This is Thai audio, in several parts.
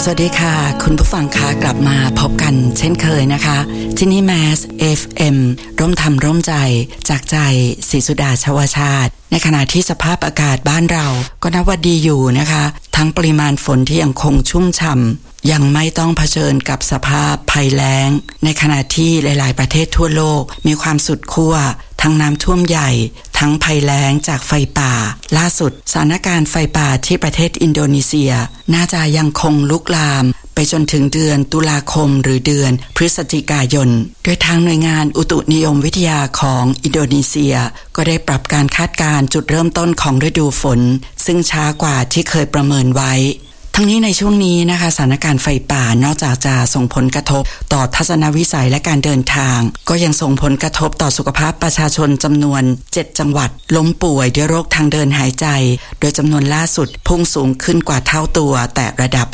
สวัสดีค่ะคุณผู้ฟังคะกลับมาพบกันเช่นเคยนะคะที่นี่ Mass FM ร่วมทำร่วมใจจากใจศรีสุดาชวชาติในขณะที่สภาพอากาศบ้านเราก็นับว่าดีอยู่นะคะทั้งปริมาณฝนที่ยังคงชุ่มฉ่ำยังไม่ต้องเผชิญกับสภาพภัยแล้งในขณะที่หลายๆประเทศทั่วโลกมีความสุดขั้วทั้งน้ำท่วมใหญ่ทั้งภัยแล้งจากไฟป่าล่าสุดสถานการณ์ไฟป่าที่ประเทศอินโดนีเซียน่าจะยังคงลุกลามไปจนถึงเดือนตุลาคมหรือเดือนพฤศจิกายนโดยทางหน่วยงานอุตุนิยมวิทยาของอินโดนีเซียก็ได้ปรับการคาดการณ์จุดเริ่มต้นของฤดูฝนซึ่งช้ากว่าที่เคยประเมินไว้ทั้งนี้ในช่วงนี้นะคะสถานการณ์ไฟป่านอกจากจะส่งผลกระทบต่อทัศนวิสัยและการเดินทางก็ยังส่งผลกระทบต่อสุขภาพประชาชนจำนวน7จังหวัดล้มป่วยด้วยโรคทางเดินหายใจโดยจำนวนล่าสุดพุ่งสูงขึ้นกว่าเท่าตัวแต่ระดับ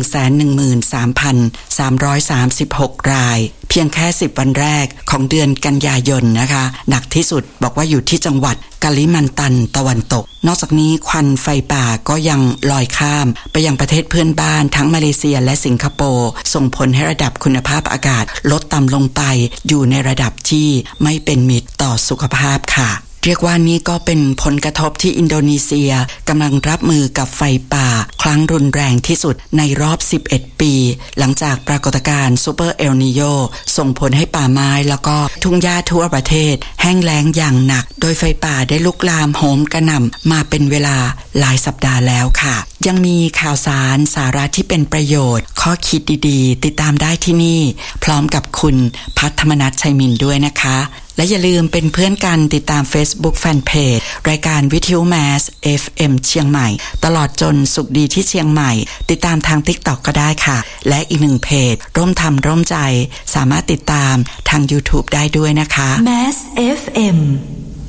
113,336 รายเพียงแค่10วันแรกของเดือนกันยายนนะคะหนักที่สุดบอกว่าอยู่ที่จังหวัดกาลิมันตันตะวันตกนอกจากนี้ควันไฟป่าก็ยังลอยข้ามไปยังประเทศเพื่อนบ้านทั้งมาเลเซียและสิงคโปร์ส่งผลให้ระดับคุณภาพอากาศลดต่ำลงไปอยู่ในระดับที่ไม่เป็นมิตรต่อสุขภาพค่ะเรียกว่านี่ก็เป็นผลกระทบที่อินโดนีเซียกำลังรับมือกับไฟป่าครั้งรุนแรงที่สุดในรอบ11ปีหลังจากปรากฏการณ์ซูเปอร์เอลนีโญส่งผลให้ป่าไม้แล้วก็ทุ่งหญ้าทั่วประเทศแห้งแล้งอย่างหนักโดยไฟป่าได้ลุกลามโหมกระหน่ำมาเป็นเวลาหลายสัปดาห์แล้วค่ะยังมีข่าวสารสาระที่เป็นประโยชน์ข้อคิดดีๆติดตามได้ที่นี่พร้อมกับคุณพัฒธรรมนัสชัยมินด้วยนะคะและอย่าลืมเป็นเพื่อนกันติดตาม Facebook Fanpage รายการวิทยุ Mass FM เชียงใหม่ตลอดจนสุขดีที่เชียงใหม่ติดตามทาง TikTok ก็ได้ค่ะและอีกหนึ่งเพจร่วมทำร่วมใจสามารถติดตามทาง YouTube ได้ด้วยนะคะ Mass FM